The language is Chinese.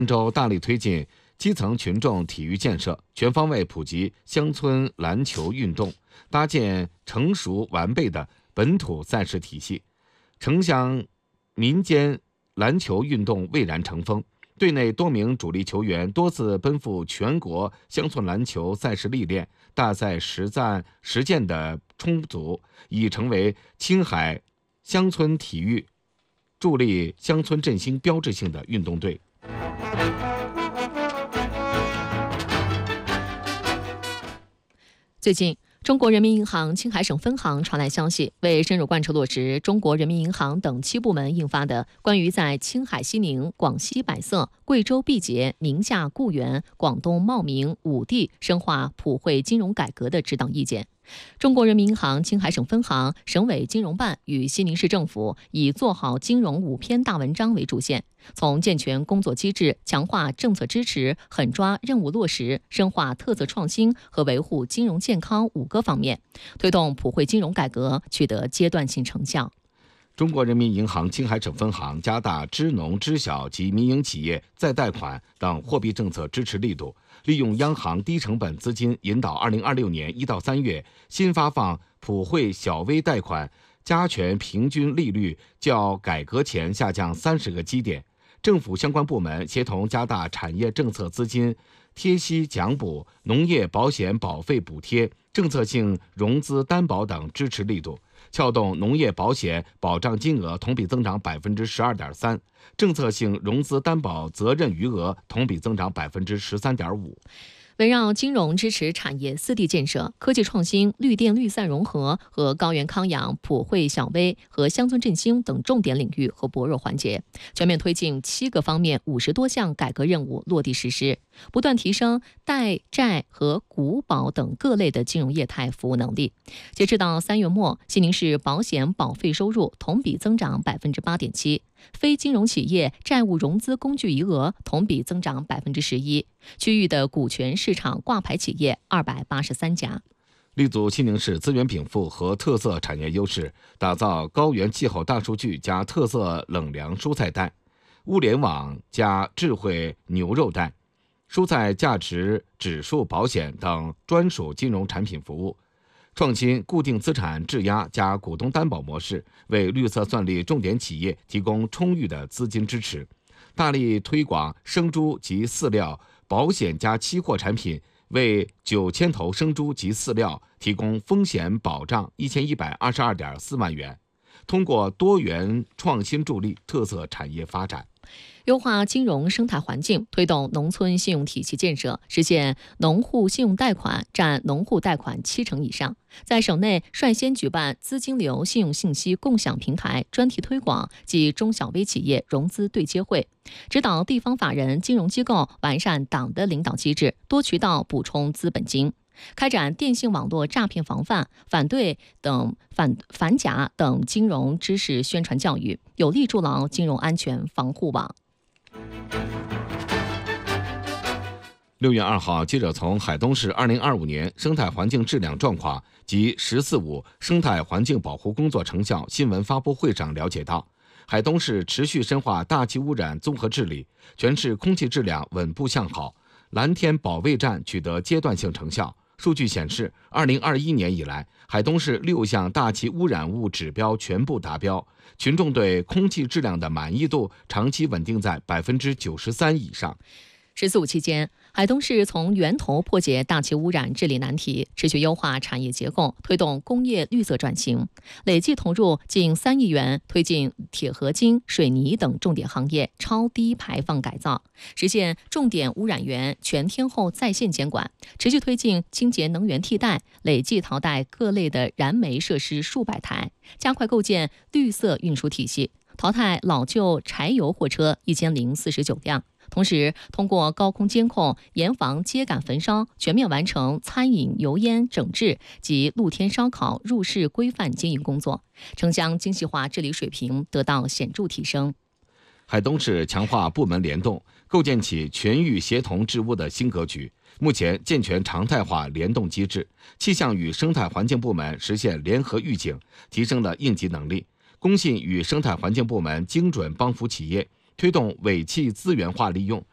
郑州大力推进基层群众体育建设，全方位普及乡村篮球运动，搭建成熟完备的本土赛事体系。城乡民间篮球运动蔚然成风，队内多名主力球员多次奔赴全国乡村篮球赛事历练，大赛实践的充足，已成为青海乡村体育助力乡村振兴标志性的运动队。 最近，中国人民银行青海省分行传来消息，为深入贯彻落实中国人民银行等7部门印发的关于在青海西宁、广西百色、贵州毕节、宁夏固原、广东茂名5地深化普惠金融改革的指导意见。中国人民银行青海省分行、省委金融办与西宁市政府以做好金融5篇大文章为主线，从健全工作机制、强化政策支持、狠抓任务落实、深化特色创新和维护金融健康5个方面，推动普惠金融改革取得阶段性成效。 中国人民银行青海省分行加大支农支小及民营企业再贷款等货币政策支持力度，利用央行低成本资金引导2026年1到3月新发放普惠小微贷款加权平均利率较改革前下降30个基点。政府相关部门协同加大产业政策资金贴息奖补、农业保险保费补贴、政策性融资担保等支持力度，撬动农业保险保障金额同比增长12.3%，政策性融资担保责任余额同比增长13.5%。 围绕金融支持产业4地建设、科技创新、绿电绿散融合和高原康养、普惠小微和乡村振兴等重点领域和薄弱环节，全面推进7个方面50多项改革任务落地实施，不断提升贷债和股保等各类的金融业态服务能力。截至到3月末，西宁市保险保费收入同比增长8.7%，非金融企业债务融资工具余额同比增长11%，区域的股权市场挂牌企业283家。 立足西宁市资源禀赋和特色产业优势，打造高原气候大数据加特色冷凉蔬菜带、物联网加智慧牛肉带、蔬菜价值指数保险等专属金融产品服务，创新固定资产质押加股东担保模式，为绿色算力重点企业提供充裕的资金支持。大力推广生猪及饲料保险加期货产品，为9000头生猪及饲料提供风险保障1122.4万元。通过多元创新助力特色产业发展。 优化金融生态环境，推动农村信用体系建设，实现农户信用贷款占农户贷款70%以上。在省内率先举办资金流信用信息共享平台专题推广及中小微企业融资对接会，指导地方法人金融机构完善党的领导机制，多渠道补充资本金。开展电信网络诈骗防范、反假等金融知识宣传教育，有力筑牢金融安全防护网。 6月2号，记者从海东市2025年生态环境质量状况及“1045”生态环境保护工作成效新闻发布会上了解到，海东市持续深化大气污染综合治理，全市空气质量稳步向好，蓝天保卫战取得阶段性成效。数据显示，2021年以来，海东市6项大气污染物指标全部达标，群众对空气质量的满意度长期稳定在93%以上。 “1045”期间，海东市从源头破解大气污染治理难题，持续优化产业结构，推动工业绿色转型，累计投入近3亿元，推进铁合金、水泥等重点行业超低排放改造，实现重点污染源全天候在线监管，持续推进清洁能源替代，累计淘汰各类的燃煤设施数百台，加快构建绿色运输体系，淘汰老旧柴油货车1049辆。同时，通过高空监控、严防秸秆焚烧，全面完成餐饮油烟整治及露天烧烤入室规范经营工作，城乡精细化治理水平得到显著提升。 海东市强化部门联动，构建起全域协同治污的新格局。目前健全常态化联动机制，气象与生态环境部门实现联合预警，提升了应急能力。工信与生态环境部门精准帮扶企业，推动尾气资源化利用，